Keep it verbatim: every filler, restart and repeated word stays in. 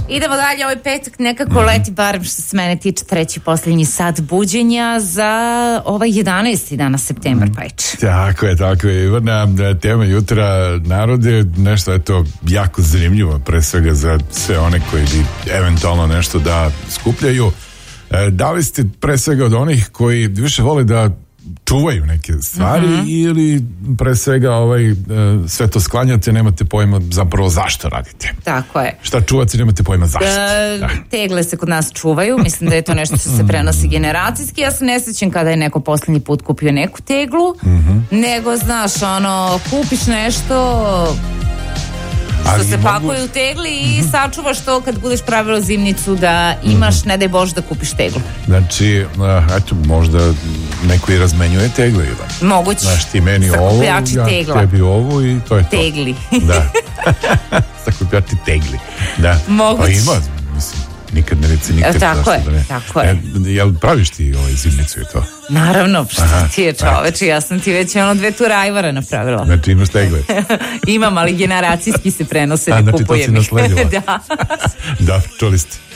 Idemo dalje, ovaj petak nekako leti, barem što se mene tiče, treći posljednji sat buđenja za ovaj jedanaesti danas septembar, Pajč. Tako je, tako je. Ivana, tema jutra narode, nešto je to jako zanimljivo, pre svega za sve one koji bi eventualno nešto da skupljaju. Da li ste pre svega od onih koji više vole da čuvaju neke stvari mm-hmm. ili pre svega ovaj, sve to sklanjate, nemate pojma zapravo zašto radite? Tako je. Šta čuvate, nemate pojma zašto? E, da. Tegle se kod nas čuvaju, mislim da je to nešto što se prenosi generacijski. Ja se ne sjećam kada je neko posljednji put kupio neku teglu, mm-hmm. nego znaš, ono, kupiš nešto što ali se mogu... pakuje u tegli i mm-hmm. sačuvaš to kad budeš pravilo zimnicu da imaš, mm-hmm. ne daj Bože da kupiš teglu. Znači, eto, možda neko i razmenjuje tegle, Ivan. Moguće. Znaš, ti meni ovo, ja tebi ovo i to je to. Tegli. Da. Sakupljači tegli. Da. Moguće. Pa ima, mislim, nikad ne reci nikad. Tako je, da ne. tako je. E, jel praviš ti ovaj zimnicu i to? Naravno, šta ti je čoveče, ja sam ti već ono dve ture ajvara napravila. Znači imaš tegle? Imam, ali generacijski se prenose, ne kupujem. A, znači to si nasledila. Da. Da, čuli ste.